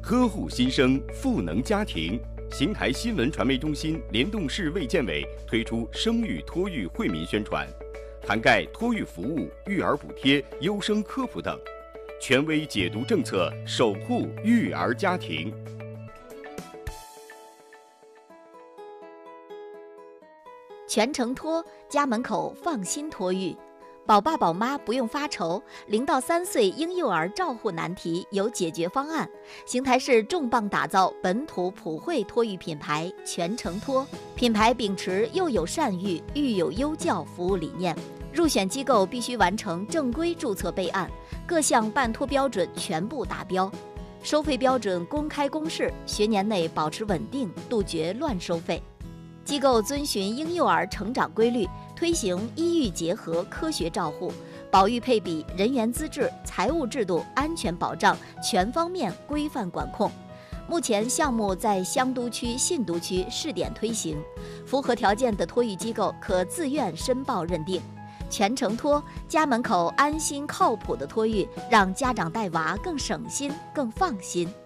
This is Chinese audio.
呵护新生，赋能家庭。邢台新闻传媒中心联动市卫健委推出生育托育惠民宣传，涵盖托育服务、育儿补贴、优生科普等，权威解读政策，守护育儿家庭。 全程托，家门口放心托育。宝爸宝妈不用发愁，0到3岁婴幼儿照护难题有解决方案。邢台市重磅打造本土普惠托育品牌全程托，品牌秉持幼有善育、育有优教服务理念，入选机构必须完成正规注册备案，各项办托标准全部达标，收费标准公开公示，学年内保持稳定，杜绝乱收费。机构遵循婴幼儿成长规律，推行医育结合科学照护，保育配比、人员资质、财务制度、安全保障全方面规范管控。目前项目在香都区、信都区试点推行，符合条件的托育机构可自愿申报认定。全程托，家门口安心靠谱的托育，让家长带娃更省心、更放心。